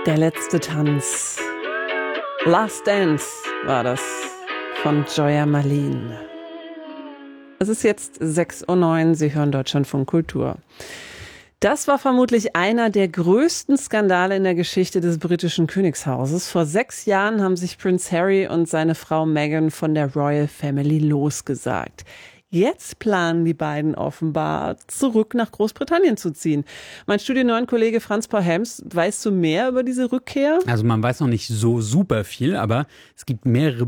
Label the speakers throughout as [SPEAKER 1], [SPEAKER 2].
[SPEAKER 1] Der letzte Tanz. Last Dance war das von Joya Malin. Es ist jetzt 6:09 Uhr, Sie hören Deutschlandfunk Kultur. Das war vermutlich einer der größten Skandale in der Geschichte des britischen Königshauses. Vor 6 Jahren haben sich Prince Harry und seine Frau Meghan von der Royal Family losgesagt. Jetzt planen die beiden offenbar, zurück nach Großbritannien zu ziehen. Mein Studio 9-Kollege Franz Paul Helms, weißt du mehr über diese Rückkehr?
[SPEAKER 2] Also man weiß noch nicht so super viel, aber es gibt mehrere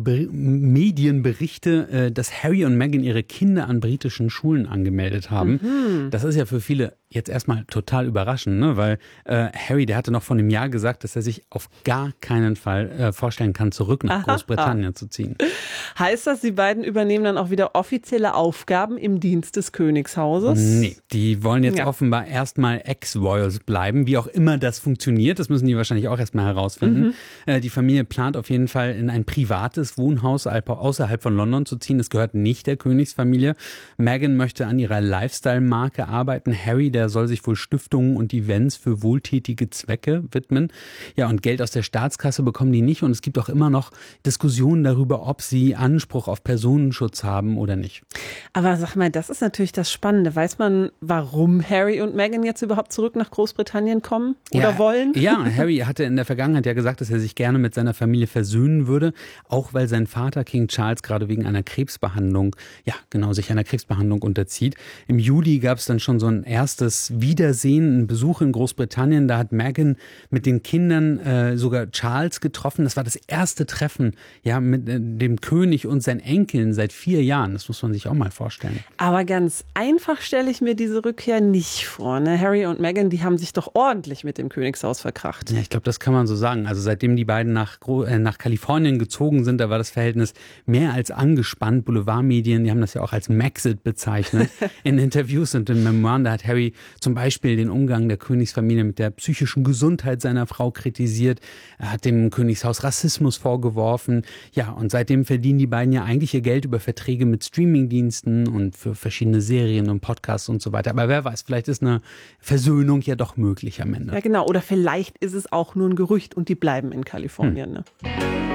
[SPEAKER 2] Medienberichte, dass Harry und Meghan ihre Kinder an britischen Schulen angemeldet haben. Mhm. Das ist ja für viele jetzt erstmal total überraschend, ne? Weil Harry, der hatte noch vor einem Jahr gesagt, dass er sich auf gar keinen Fall vorstellen kann, zurück nach Großbritannien zu ziehen.
[SPEAKER 1] Heißt das, die beiden übernehmen dann auch wieder offizielle Aufgaben im Dienst des Königshauses?
[SPEAKER 2] Nee, die wollen jetzt offenbar erstmal Ex-Royals bleiben, wie auch immer das funktioniert. Das müssen die wahrscheinlich auch erstmal herausfinden. Die Familie plant auf jeden Fall in ein privates Wohnhaus außerhalb von London zu ziehen. Das gehört nicht der Königsfamilie. Meghan möchte an ihrer Lifestyle-Marke arbeiten. Harry, der soll sich wohl Stiftungen und Events für wohltätige Zwecke widmen. Ja, und Geld aus der Staatskasse bekommen die nicht. Und es gibt auch immer noch Diskussionen darüber, ob sie Anspruch auf Personenschutz haben oder nicht.
[SPEAKER 1] Aber sag mal, das ist natürlich das Spannende. Weiß man, warum Harry und Meghan jetzt überhaupt zurück nach Großbritannien kommen oder wollen?
[SPEAKER 2] Ja, Harry hatte in der Vergangenheit ja gesagt, dass er sich gerne mit seiner Familie versöhnen würde, auch weil sein Vater King Charles gerade wegen einer Krebsbehandlung, sich einer Krebsbehandlung unterzieht. Im Juli gab es dann schon so ein erstes Wiedersehen, einen Besuch in Großbritannien. Da hat Meghan mit den Kindern sogar Charles getroffen. Das war das erste Treffen mit dem König und seinen Enkeln seit 4 Jahren. Das muss man sich auch mal vorstellen.
[SPEAKER 1] Aber ganz einfach stelle ich mir diese Rückkehr nicht vor. Ne? Harry und Meghan, die haben sich doch ordentlich mit dem Königshaus verkracht.
[SPEAKER 2] Ja, ich glaube, das kann man so sagen. Also seitdem die beiden nach Kalifornien gezogen sind, da war das Verhältnis mehr als angespannt. Boulevardmedien, die haben das ja auch als Maxit bezeichnet. In Interviews und in Memoiren, da hat Harry zum Beispiel den Umgang der Königsfamilie mit der psychischen Gesundheit seiner Frau kritisiert. Er hat dem Königshaus Rassismus vorgeworfen. Ja, und seitdem verdienen die beiden ja eigentlich ihr Geld über Verträge mit Streamingdiensten und für verschiedene Serien und Podcasts und so weiter. Aber wer weiß, vielleicht ist eine Versöhnung ja doch möglich am Ende.
[SPEAKER 1] Ja, genau. Oder vielleicht ist es auch nur ein Gerücht und die bleiben in Kalifornien. Ne?